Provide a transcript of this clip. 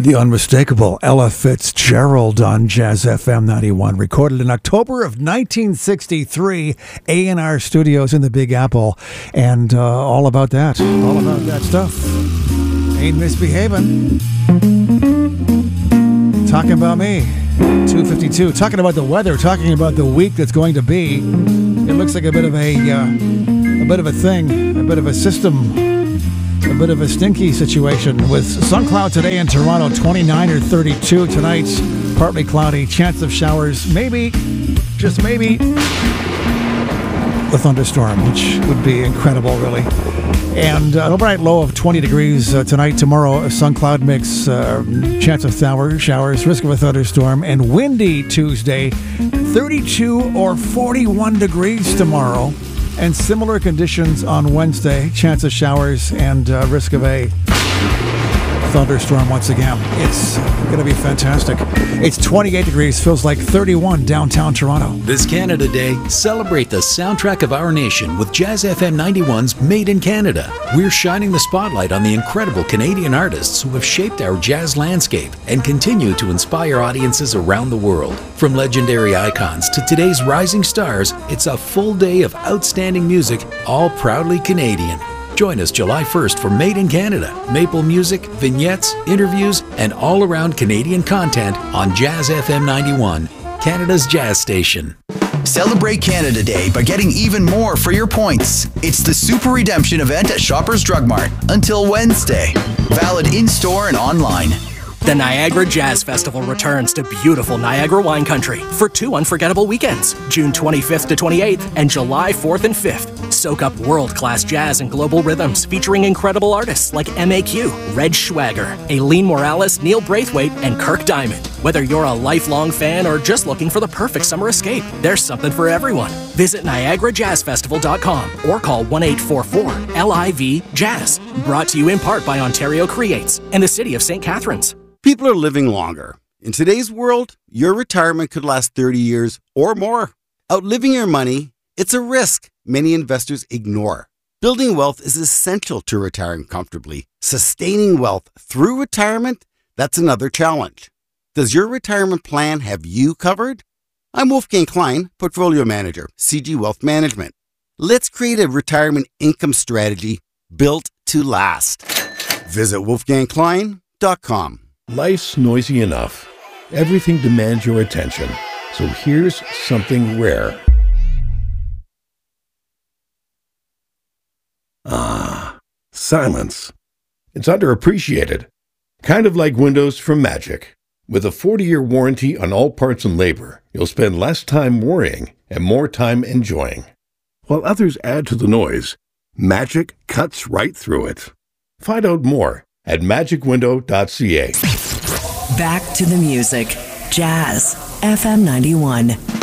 The unmistakable Ella Fitzgerald on Jazz FM 91, recorded in October of 1963, A&R Studios in the Big Apple, and all about that stuff. Ain't misbehaving. Talking about me, 252. Talking about the weather, talking about the week that's going to be. It looks like a bit of a thing, a bit of a system. A bit of a stinky situation with sun cloud today in Toronto, 29 or 32. Tonight's partly cloudy, chance of showers, maybe, just maybe, a thunderstorm, which would be incredible, really. And an overnight low of 20 degrees tonight. Tomorrow, a sun cloud mix, chance of showers, risk of a thunderstorm, and windy Tuesday, 32 or 41 degrees tomorrow. And similar conditions on Wednesday, chance of showers and risk of a thunderstorm once again. It's going to be fantastic. It's 28 degrees, feels like 31 downtown Toronto. This Canada Day, celebrate the soundtrack of our nation with Jazz FM 91's Made in Canada. We're shining the spotlight on the incredible Canadian artists who have shaped our jazz landscape and continue to inspire audiences around the world. From legendary icons to today's rising stars, it's a full day of outstanding music, all proudly Canadian. Join us July 1st for Made in Canada, maple music, vignettes, interviews, and all-around Canadian content on Jazz FM 91, Canada's jazz station. Celebrate Canada Day by getting even more for your points. It's the Super Redemption event at Shoppers Drug Mart until Wednesday. Valid in-store and online. The Niagara Jazz Festival returns to beautiful Niagara wine country for 2 unforgettable weekends, June 25th to 28th and July 4th and 5th. Soak up world-class jazz and global rhythms featuring incredible artists like MAQ, Red Schwager, Aileen Morales, Neil Braithwaite, and Kirk Diamond. Whether you're a lifelong fan or just looking for the perfect summer escape, there's something for everyone. Visit NiagaraJazzFestival.com or call 1-844-LIV-JAZZ. Brought to you in part by Ontario Creates and the City of St. Catharines. People are living longer. In today's world, your retirement could last 30 years or more. Outliving your money, it's a risk many investors ignore. Building wealth is essential to retiring comfortably. Sustaining wealth through retirement, that's another challenge. Does your retirement plan have you covered? I'm Wolfgang Klein, Portfolio Manager, CG Wealth Management. Let's create a retirement income strategy built to last. Visit wolfgangklein.com. Life's noisy enough. Everything demands your attention. So here's something rare. Silence. It's underappreciated. Kind of like windows from Magic. With a 40-year warranty on all parts and labor, you'll spend less time worrying and more time enjoying. While others add to the noise, Magic cuts right through it. Find out more at magicwindow.ca. Back to the music. Jazz FM 91.